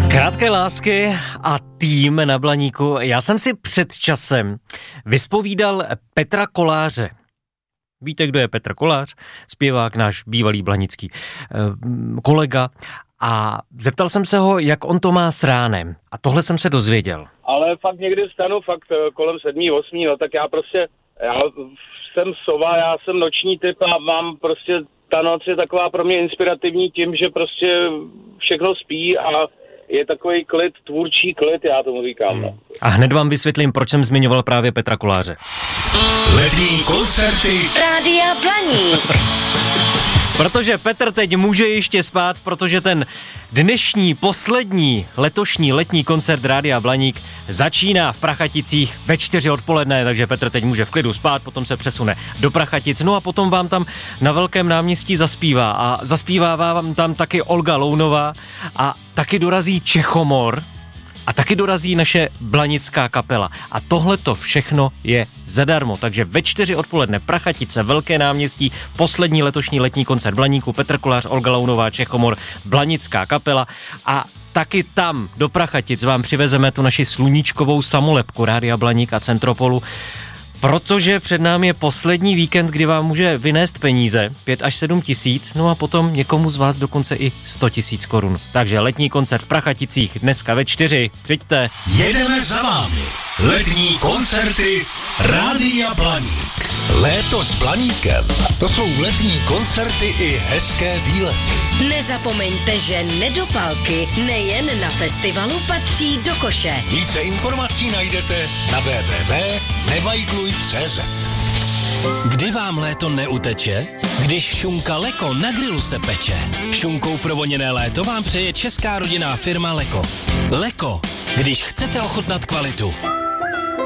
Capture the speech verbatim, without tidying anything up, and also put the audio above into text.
Krátké lásky a tým na Blaníku. Já jsem si před časem vyspovídal Petra Koláře. Víte, kdo je Petr Kolář? Zpěvák, náš bývalý blanický kolega. A zeptal jsem se ho, jak on to má s ránem. A tohle jsem se dozvěděl. Ale fakt někdy vstanu fakt kolem sedmí, osmí, no tak já prostě, já jsem sova, já jsem noční typ a mám prostě, ta noc je taková pro mě inspirativní tím, že prostě všechno spí a je takový klid, tvůrčí klid, já tomu říkám. No. A hned vám vysvětlím, proč jsem zmiňoval právě Petra Koláře. Letní koncerty Rádia Blaník. Protože Petr teď může ještě spát, protože ten dnešní, poslední letošní letní koncert Rádia Blaník začíná v Prachaticích ve čtyři odpoledne, takže Petr teď může v klidu spát, potom se přesune do Prachatic, no a potom vám tam na Velkém náměstí zaspívá a zaspívá vám tam taky Olga Lounová a taky dorazí Čechomor a taky dorazí naše blanická kapela. A tohleto všechno je zadarmo. Takže ve čtyři odpoledne Prachatice, Velké náměstí, poslední letošní letní koncert Blaníku, Petr Kolář, Olga Lounová, Čechomor, blanická kapela a taky tam do Prachatic vám přivezeme tu naši sluníčkovou samolepku Rádia Blaník a Centropolu, protože před námi je poslední víkend, kdy vám může vynést peníze, pět až sedm tisíc, no a potom někomu z vás dokonce i sto tisíc korun. Takže letní koncert v Prachaticích dneska ve čtyři, přijďte. jedeme za vámi. Letní koncerty Rádia Blaník. Léto s Blaníkem. To jsou letní koncerty i hezké výlety. Nezapomeňte, že nedopalky nejen na festivalu patří do koše. Více informací najdete na w w w tečka nevajgluj tečka cé zet. Kdy vám léto neuteče? Když šunka Leko na grilu se peče. Šunkou provoněné léto vám přeje česká rodinná firma Leko. Leko, když chcete ochutnat kvalitu.